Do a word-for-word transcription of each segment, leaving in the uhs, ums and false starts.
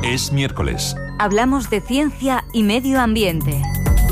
Es miércoles. Hablamos de ciencia y medio ambiente.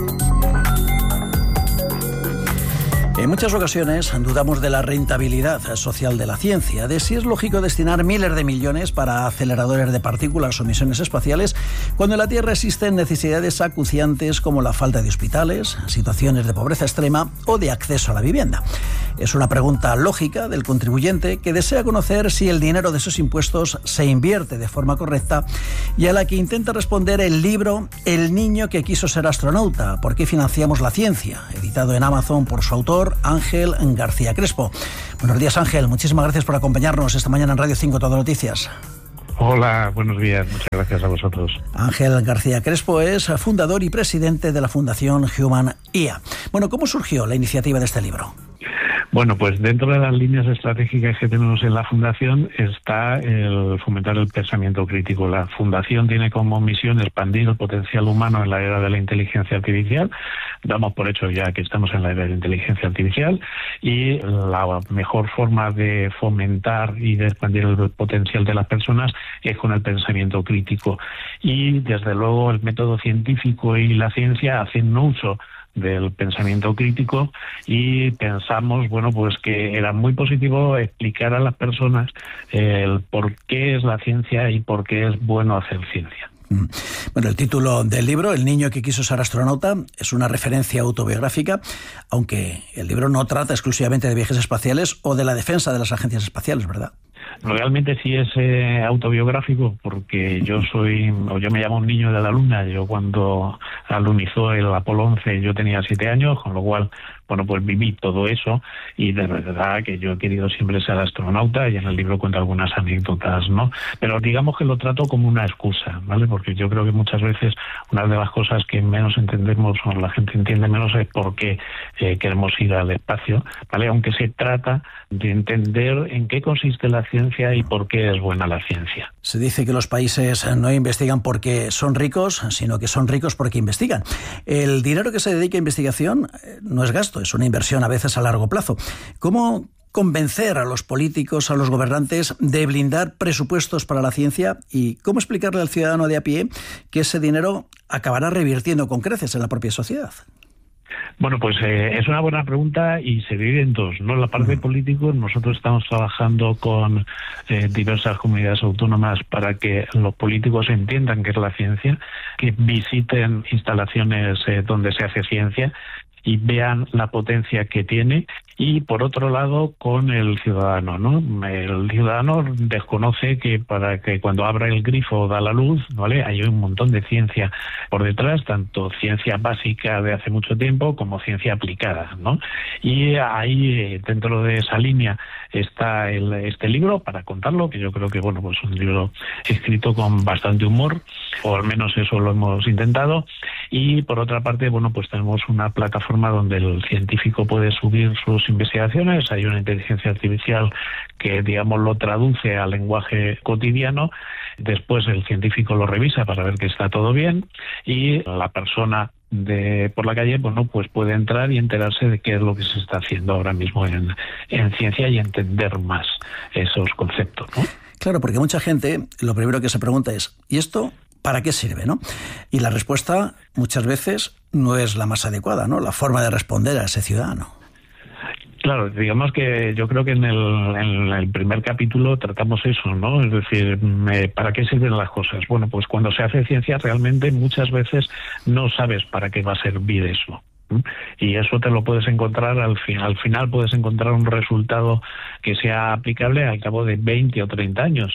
En muchas ocasiones dudamos de la rentabilidad social de la ciencia, de si es lógico destinar miles de millones para aceleradores de partículas o misiones espaciales, cuando en la Tierra existen necesidades acuciantes como la falta de hospitales, situaciones de pobreza extrema o de acceso a la vivienda. Es una pregunta lógica del contribuyente que desea conocer si el dinero de sus impuestos se invierte de forma correcta y a la que intenta responder el libro El niño que quiso ser astronauta, ¿por qué financiamos la ciencia?, editado en Amazon por su autor, Ángel García Crespo. Buenos días, Ángel. Muchísimas gracias por acompañarnos esta mañana en Radio cinco Todo Noticias. Hola, buenos días. Muchas gracias a vosotros. Ángel García Crespo es fundador y presidente de la Fundación Human I A. Bueno, ¿cómo surgió la iniciativa de este libro? Bueno, pues dentro de las líneas estratégicas que tenemos en la Fundación está el fomentar el pensamiento crítico. La Fundación tiene como misión expandir el potencial humano en la era de la inteligencia artificial. Damos por hecho ya que estamos en la era de la inteligencia artificial y la mejor forma de fomentar y de expandir el potencial de las personas es con el pensamiento crítico. Y desde luego el método científico y la ciencia hacen uso del pensamiento crítico y pensamos, bueno, pues que era muy positivo explicar a las personas el por qué es la ciencia y por qué es bueno hacer ciencia. Bueno, el título del libro, El niño que quiso ser astronauta, es una referencia autobiográfica, aunque el libro no trata exclusivamente de viajes espaciales o de la defensa de las agencias espaciales, ¿verdad? Realmente sí es eh, autobiográfico, porque yo soy, o yo me llamo un niño de la Luna. Yo cuando alunizó el Apolo once yo tenía siete años, con lo cual, bueno, pues viví todo eso y de verdad que yo he querido siempre ser astronauta y en el libro cuento algunas anécdotas, ¿no? Pero digamos que lo trato como una excusa, ¿vale? Porque yo creo que muchas veces una de las cosas que menos entendemos o la gente entiende menos es por qué eh, queremos ir al espacio, ¿vale? Aunque se trata de entender en qué consiste la ciencia y por qué es buena la ciencia. Se dice que los países no investigan porque son ricos, sino que son ricos porque investigan. El dinero que se dedica a investigación no es gasto, es una inversión a veces a largo plazo. ¿Cómo convencer a los políticos, a los gobernantes de blindar presupuestos para la ciencia y cómo explicarle al ciudadano de a pie que ese dinero acabará revirtiendo con creces en la propia sociedad? Bueno, pues eh, es una buena pregunta y se divide en dos, ¿no? La parte uh-huh. política, nosotros estamos trabajando con eh, diversas comunidades autónomas para que los políticos entiendan qué es la ciencia, que visiten instalaciones eh, donde se hace ciencia y vean la potencia que tiene. Y por otro lado, con el ciudadano, ¿no? El ciudadano desconoce que para que cuando abra el grifo da la luz, ¿vale? Hay un montón de ciencia por detrás, tanto ciencia básica de hace mucho tiempo como ciencia aplicada, ¿no? Y ahí, dentro de esa línea, está el, este libro para contarlo, que yo creo que, bueno, pues un libro escrito con bastante humor, o al menos eso lo hemos intentado. Y por otra parte, bueno, pues tenemos una plataforma donde el científico puede subir sus investigaciones. Hay una inteligencia artificial que, digamos, lo traduce al lenguaje cotidiano. Después el científico lo revisa para ver que está todo bien y la persona de por la calle, bueno, pues puede entrar y enterarse de qué es lo que se está haciendo ahora mismo en, en ciencia y entender más esos conceptos, ¿no? Claro, porque mucha gente lo primero que se pregunta es ¿y esto para qué sirve, no? Y la respuesta muchas veces no es la más adecuada, ¿no? La forma de responder a ese ciudadano. Claro, digamos que yo creo que en el, en el primer capítulo tratamos eso, ¿no? Es decir, ¿para qué sirven las cosas? Bueno, pues cuando se hace ciencia realmente muchas veces no sabes para qué va a servir eso. Y eso te lo puedes encontrar al final. Al final puedes encontrar un resultado que sea aplicable al cabo de veinte o treinta años.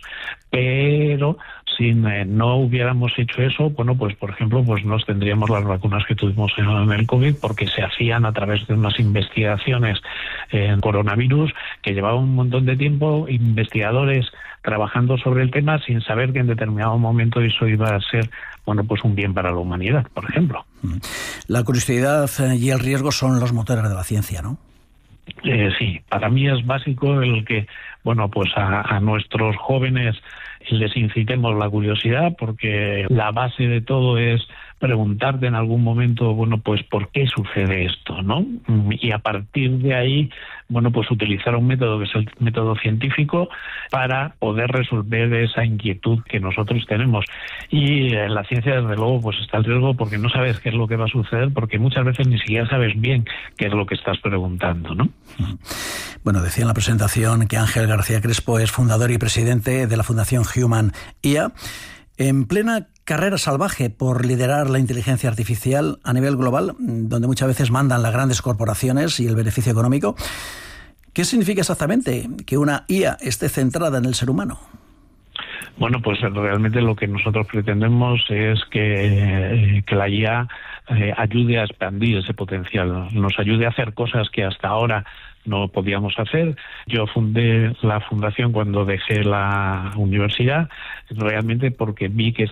Pero si eh, no hubiéramos hecho eso, bueno, pues por ejemplo, pues no tendríamos las vacunas que tuvimos en, en el COVID, porque se hacían a través de unas investigaciones en coronavirus que llevaban un montón de tiempo, investigadores trabajando sobre el tema sin saber que en determinado momento eso iba a ser, bueno, pues un bien para la humanidad, por ejemplo. La curiosidad y el riesgo son los motores de la ciencia, ¿no? Eh, sí, para mí es básico el que, bueno, pues a, a nuestros jóvenes les incitemos la curiosidad, porque la base de todo es preguntarte en algún momento, bueno, pues ¿por qué sucede esto?, ¿no? Y a partir de ahí, bueno, pues utilizar un método que es el método científico para poder resolver esa inquietud que nosotros tenemos. Y en la ciencia, desde luego, pues está el riesgo porque no sabes qué es lo que va a suceder, porque muchas veces ni siquiera sabes bien qué es lo que estás preguntando, ¿no? Bueno, decía en la presentación que Ángel García Crespo es fundador y presidente de la Fundación Human I A. En plena carrera salvaje por liderar la inteligencia artificial a nivel global, donde muchas veces mandan las grandes corporaciones y el beneficio económico, ¿qué significa exactamente que una I A esté centrada en el ser humano? Bueno, pues realmente lo que nosotros pretendemos es que, que la I A eh, ayude a expandir ese potencial, nos ayude a hacer cosas que hasta ahora no podíamos hacer. Yo fundé la fundación cuando dejé la universidad, realmente porque vi que